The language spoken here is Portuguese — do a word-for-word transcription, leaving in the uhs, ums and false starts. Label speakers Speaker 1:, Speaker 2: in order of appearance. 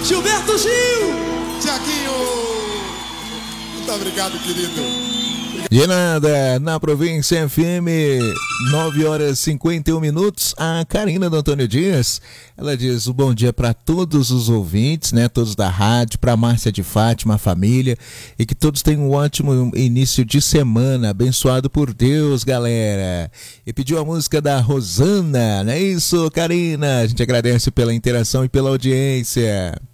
Speaker 1: Gilberto Gil!
Speaker 2: Tiaguinho! Muito obrigado, querido.
Speaker 3: De nada, na Província F M, nove horas e cinquenta e um minutos. A Karina do Antônio Dias, ela diz um bom dia para todos os ouvintes, né, todos da rádio, para Márcia de Fátima, a família, e que todos tenham um ótimo início de semana, abençoado por Deus, galera. E pediu a música da Rosana, não é isso, Karina? A gente agradece pela interação e pela audiência.